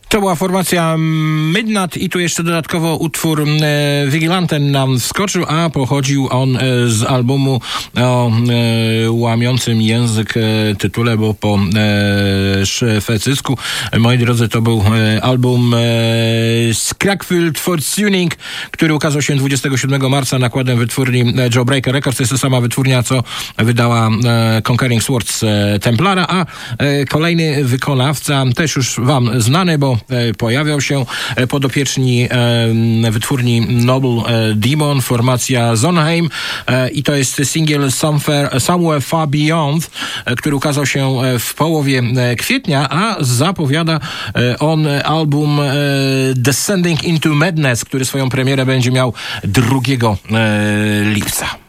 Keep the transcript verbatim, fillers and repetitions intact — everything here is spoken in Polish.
To była formacja Midnight i tu jeszcze dodatkowo utwór e, Vigilanten nam wskoczył, a pochodził on e, z albumu o e, łamiącym język e, tytule, bo po e, szwedzysku. Moi drodzy, to był e, album e, Skräckfylld Förtuning, który ukazał się dwudziestego siódmego marca nakładem wytwórni Jawbreaker Records. To jest ta sama wytwórnia, co wydała e, Conquering Swords e, Templara, a e, kolejny wykonawca, też już wam znany, bo pojawiał się podopieczni wytwórni Noble Demon, formacja Zonheim, i to jest singiel Somewhere, Somewhere Far Beyond, który ukazał się w połowie kwietnia, a zapowiada on album Descending into Madness, który swoją premierę będzie miał drugiego lipca.